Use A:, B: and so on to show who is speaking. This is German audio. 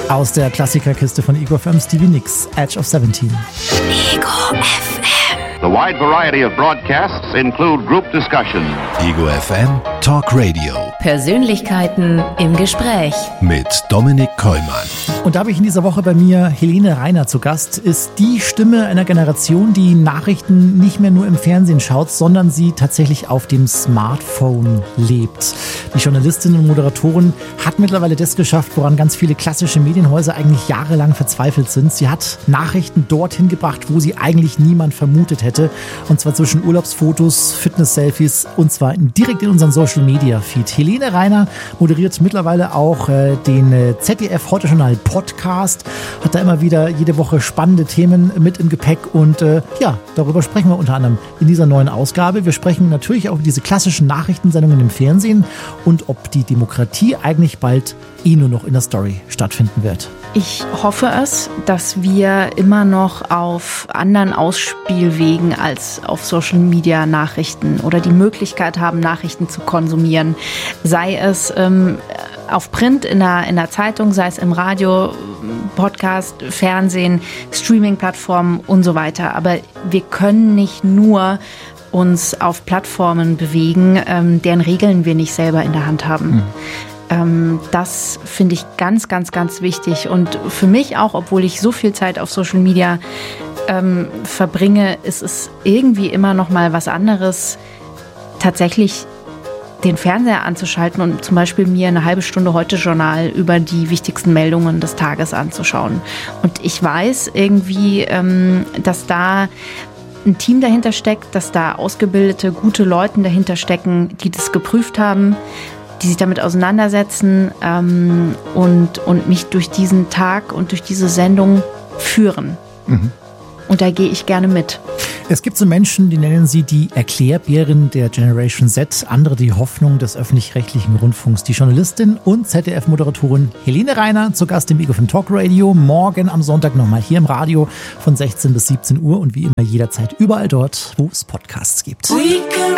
A: Aus der Klassikerkiste von Ego FM, Stevie Nicks, Edge of 17.
B: Ego FM.
C: The wide variety of broadcasts include group discussions.
D: Ego FM Talk Radio.
B: Persönlichkeiten im Gespräch.
D: Mit Dominik Kollmann.
A: Und da habe ich in dieser Woche bei mir Helene Reiner zu Gast, ist die Stimme einer Generation, die Nachrichten nicht mehr nur im Fernsehen schaut, sondern sie tatsächlich auf dem Smartphone lebt. Die Journalistin und Moderatorin hat mittlerweile das geschafft, woran ganz viele klassische Medienhäuser eigentlich jahrelang verzweifelt sind. Sie hat Nachrichten dorthin gebracht, wo sie eigentlich niemand vermutet hätte. Und zwar zwischen Urlaubsfotos, Fitness-Selfies und zwar direkt in unseren Social-Media-Feed. Helene Reiner moderiert mittlerweile auch den ZDF Heute-Journal Podcast, hat da immer wieder jede Woche spannende Themen mit im Gepäck und darüber sprechen wir unter anderem in dieser neuen Ausgabe. Wir sprechen natürlich auch über diese klassischen Nachrichtensendungen im Fernsehen und ob die Demokratie eigentlich bald nur noch in der Story stattfinden wird.
E: Ich hoffe es, dass wir immer noch auf anderen Ausspielwegen als auf Social Media Nachrichten oder die Möglichkeit haben, Nachrichten zu konsumieren. Sei es auf Print in der Zeitung, sei es im Radio, Podcast, Fernsehen, Streaming-Plattformen und so weiter. Aber wir können nicht nur uns auf Plattformen bewegen, deren Regeln wir nicht selber in der Hand haben. Das finde ich ganz, ganz, ganz wichtig. Und für mich auch, obwohl ich so viel Zeit auf Social Media verbringe, ist es irgendwie immer noch mal was anderes, tatsächlich den Fernseher anzuschalten und zum Beispiel mir eine halbe Stunde Heute-Journal über die wichtigsten Meldungen des Tages anzuschauen. Und ich weiß irgendwie, dass da ein Team dahinter steckt, dass da ausgebildete, gute Leute dahinter stecken, die das geprüft haben, die sich damit auseinandersetzen und mich durch diesen Tag und durch diese Sendung führen. Mhm. Und da gehe ich gerne mit.
A: Es gibt so Menschen, die nennen sie die Erklärbären der Generation Z, andere die Hoffnung des öffentlich-rechtlichen Rundfunks. Die Journalistin und ZDF-Moderatorin Helene Reiner zu Gast im Ego FM Talk Radio. Morgen am Sonntag nochmal hier im Radio von 16 bis 17 Uhr und wie immer jederzeit überall dort, wo es Podcasts gibt.